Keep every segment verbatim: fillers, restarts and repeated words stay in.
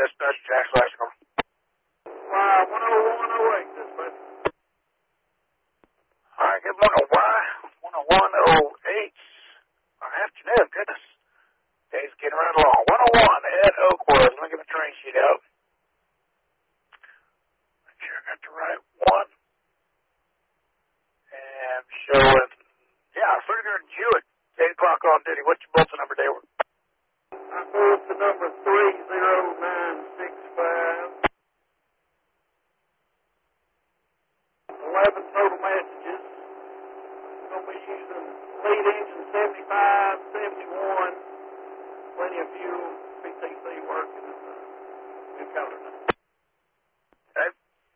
dispatch, Jack Slash. Y one oh one oh eight, dispatch. All right, good morning, Y one oh one oh eight. Good afternoon, goodness. Day's getting right along. one oh one at Oakwood. Let me get the train sheet out. Make sure I got the right one. And showing, yeah, Further and Jewett. eight o'clock on duty. What's your bulletin number, David? I moved to number three zero nine six five. eleven total messages. Going to be using lead engine seventy-five, seventy-one. Plenty of fuel, P T C working. Good color now. Okay.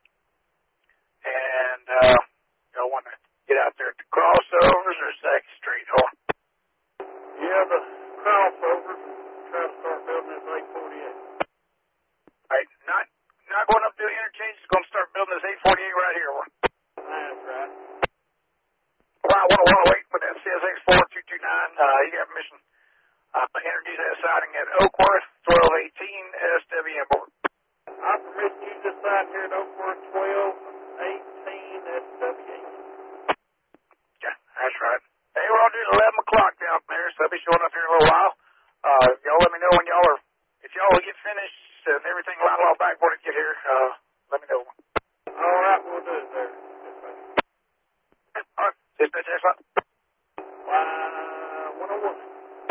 And, uh, y'all want to get out there at the crossovers or Second Street, huh? Yeah, the crossovers and try to start building this eight forty-eight. All right, not, not going up to the interchange. It's going to start building this eight forty-eight right here. That's right. Y one oh one oh eight with that C S X four two two nine. Uh, you got permission. Uh, introduce that siding at Oakworth, twelve eighteen S W M board. I permit you this side here at Oakworth, twelve eighteen S W M. Yeah, that's right. Hey, we're all doing eleven o'clock down there, so I'll be showing up here in a little while. Uh, y'all let me know when y'all are, if y'all will get finished and everything lined up backboard to get here, uh, let me know.